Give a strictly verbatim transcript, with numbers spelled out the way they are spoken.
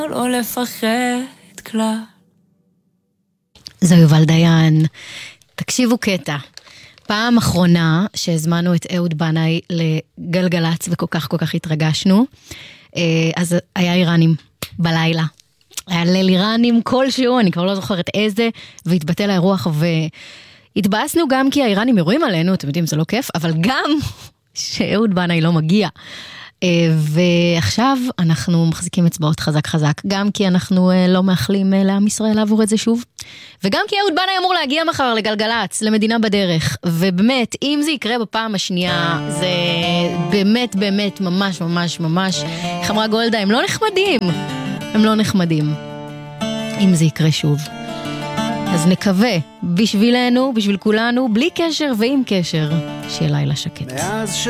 לא לפחד כלל. זו יובל דיין. תקשיבו קטע. פעם אחרונה שהזמנו את אהוד בנאי לגלגלץ וכל כך כל כך התרגשנו, אז היה איראנים בלילה. היה ליל איראנים כלשהו, אני כבר לא זוכרת איזה, והתבטל האירוח, והתבאסנו גם כי האיראנים יורים עלינו, אתם יודעים, זה לא כיף, אבל גם שאהוד בנאי לא מגיע. ועכשיו אנחנו מחזיקים אצבעות חזק חזק, גם כי אנחנו לא מאחלים לעם ישראל לעבור את זה שוב, וגם כי אהוד בנאי אמור להגיע מחר לגלגלץ, למדינה בדרך, ובאמת, אם זה יקרה בפעם השנייה, זה באמת באמת ממש ממש ממש, איך אמרה גולדה, הם לא נחמדים, הם לא נחמדים, אם זה יקרה שוב. אז נקווה, בשבילנו, בשביל כולנו, בלי קשר ועם קשר, שיהיה לילה שקט.